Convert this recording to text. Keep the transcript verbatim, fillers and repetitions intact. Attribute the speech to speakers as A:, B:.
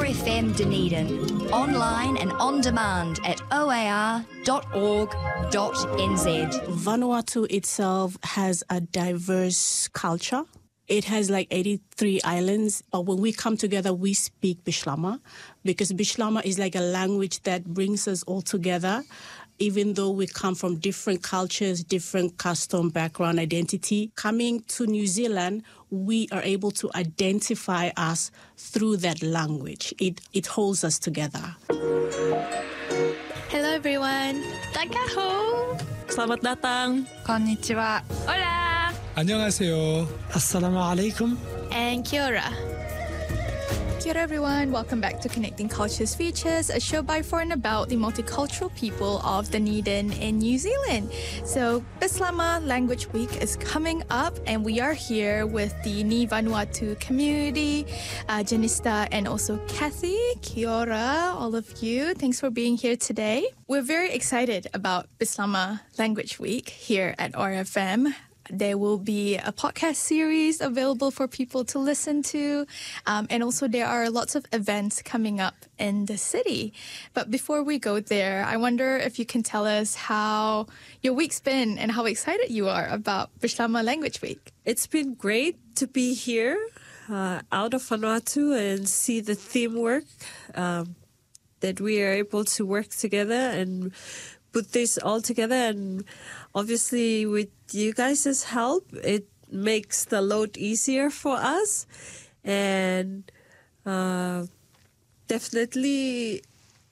A: F M Dunedin, online and on demand at o a r dot org dot n z.
B: Vanuatu itself has a diverse culture. It has like eighty-three islands, but when we come together, we speak Bislama, because Bislama is like a language that brings us all together. Even though we come from different cultures, different custom, background, identity, coming to New Zealand, we are able to identify us through that language. It it holds us together.
C: Hello everyone. Takaho.
D: Selamat datang.
C: Konnichiwa. Hola.
E: 안녕하세요.
F: Assalamu alaikum.
C: And kia ora. Kia ora everyone, welcome back to Connecting Cultures Features, a show by, for and about the multicultural people of Dunedin in New Zealand. So, Bislama Language Week is coming up and we are here with the Ni Vanuatu community, uh, Janista and also Kathy. Kia ora, all of you. Thanks for being here today. We're very excited about Bislama Language Week here at R F M. There will be a podcast series available for people to listen to. Um, and also there are lots of events coming up in the city. But before we go there, I wonder if you can tell us how your week's been and how excited you are about Bislama Language Week.
D: It's been great to be here uh, out of Vanuatu and see the teamwork um, that we are able to work together and put this all together. And obviously with you guys' help, it makes the load easier for us. And uh, definitely